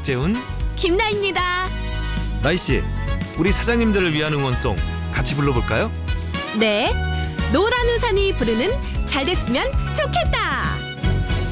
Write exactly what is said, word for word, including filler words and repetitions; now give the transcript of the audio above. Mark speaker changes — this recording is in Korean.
Speaker 1: 박재훈,
Speaker 2: 김나입니다.
Speaker 1: 나이씨, 우리 사장님들을 위한 응원송 같이 불러볼까요?
Speaker 2: 네, 노란 우산이 부르는 잘 됐으면 좋겠다.